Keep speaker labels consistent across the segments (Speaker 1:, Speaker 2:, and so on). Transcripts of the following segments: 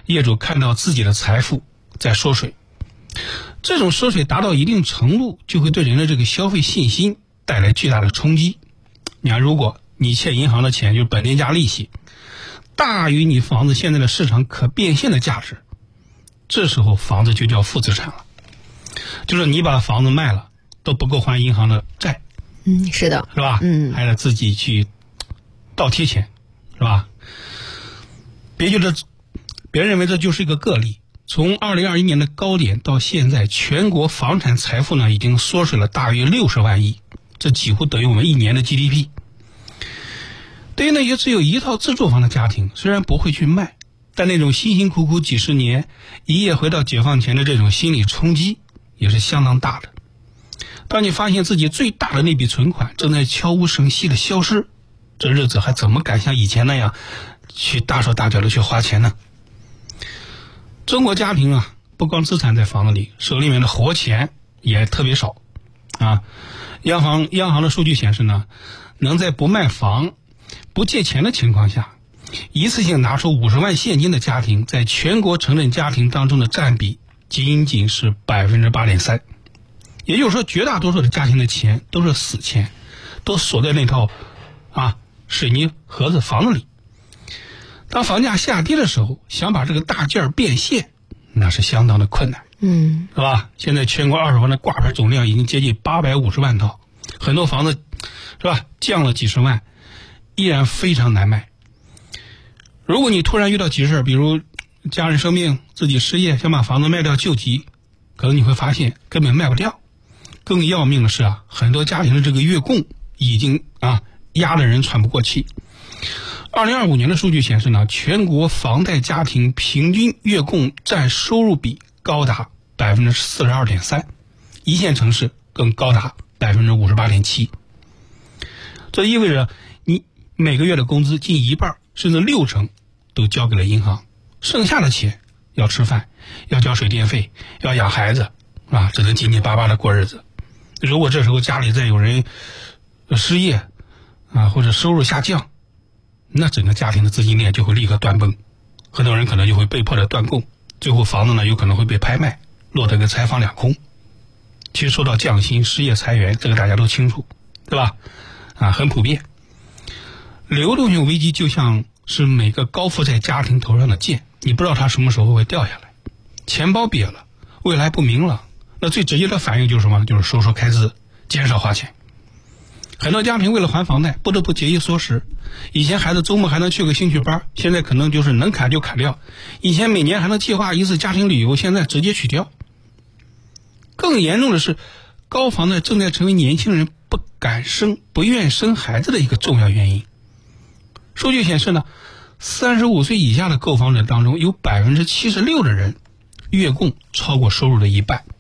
Speaker 1: 业主看到自己的财富在缩水，这种缩水达到一定程度，就会对人的这个消费信心带来巨大的冲击。你看，如果你欠银行的钱就是本金加利息大于你房子现在的市场可变现的价值，这时候房子就叫负资产了，就是你把房子卖了都不够还银行的债。
Speaker 2: 是的，
Speaker 1: 是吧？还得自己去倒贴钱，是吧？别人认为这就是一个个例。从2021年的高点到现在，全国房产财富呢已经缩水了大约60万亿，这几乎等于我们1年的 GDP。对于那些只有一套自住房的家庭，虽然不会去卖，但那种辛辛苦苦几十年一夜回到解放前的这种心理冲击也是相当大的。当你发现自己最大的那笔存款正在悄无声息的消失，这日子还怎么敢像以前那样去大手大脚的去花钱呢？中国家庭啊，不光资产在房子里，手里面的活钱也特别少啊。央行的数据显示呢，能在不卖房、不借钱的情况下，一次性拿出50万现金的家庭，在全国城镇家庭当中的占比仅仅是 8.3%。也就是说，绝大多数的家庭的钱都是死钱，都锁在那套水泥盒子房子里。当房价下跌的时候，想把这个大件变现，那是相当的困难。是吧？现在全国二手房的挂牌总量已经接近850万套，很多房子是吧降了几十万，依然非常难卖。如果你突然遇到急事，比如家人生病、自己失业，想把房子卖掉救急，可能你会发现根本卖不掉。更要命的是很多家庭的这个月供已经压得人喘不过气。2025年的数据显示呢，全国房贷家庭平均月供占收入比高达 42.3%， 一线城市更高达 58.7%。 这意味着你每个月的工资近一半甚至60%都交给了银行，剩下的钱要吃饭，要交水电费，要养孩子只能紧紧巴巴的过日子。如果这时候家里再有人失业或者收入下降，那整个家庭的资金链就会立刻断崩，很多人可能就会被迫的断供，最后房子呢有可能会被拍卖，落得个3房2空。其实说到降薪、失业、裁员，这个大家都清楚，对吧？很普遍。流动性危机就像是每个高负债家庭头上的剑，你不知道它什么时候会掉下来，钱包瘪了，未来不明了，那最直接的反应就是什么？就是收缩开支，减少花钱。很多家庭为了还房贷不得不节衣缩食，以前孩子周末还能去个兴趣班，现在可能就是能砍就砍掉。以前每年还能计划一次家庭旅游，现在直接取消。更严重的是，高房贷正在成为年轻人不敢生、不愿生孩子的一个重要原因。数据显示呢，35岁以下的购房者当中，有 76% 的人月供超过收入的一半，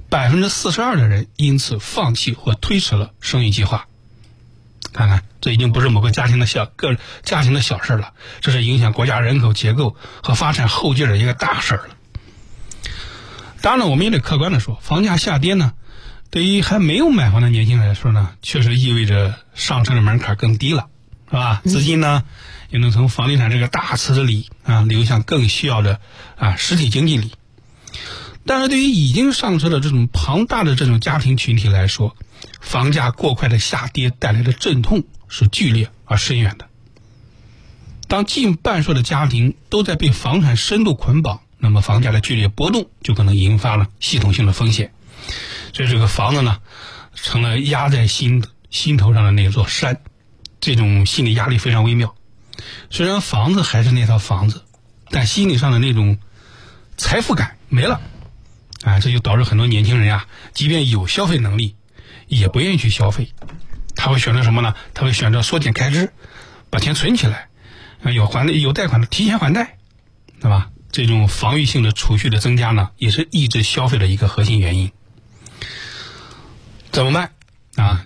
Speaker 1: 42% 的人因此放弃或推迟了生育计划。看看，这已经不是某个家庭的小事了，这是影响国家人口结构和发展后劲的一个大事了。当然了，我们也得客观的说，房价下跌呢，对于还没有买房的年轻人来说呢，确实意味着上车的门槛更低了，是吧？资金呢也能从房地产这个大池子里流向更需要的实体经济里。但是对于已经上车的这种庞大的这种家庭群体来说，房价过快的下跌带来的阵痛是剧烈而深远的。当近半数的家庭都在被房产深度捆绑，那么房价的剧烈波动就可能引发了系统性的风险。所以这个房子呢，成了压在心头上的那座山，这种心理压力非常微妙。虽然房子还是那套房子，但心理上的那种财富感没了。这就导致很多年轻人即便有消费能力，也不愿意去消费。他会选择什么呢？他会选择缩减开支，把钱存起来，有贷款的提前还贷，对吧？这种防御性的储蓄的增加呢，也是抑制消费的一个核心原因。怎么办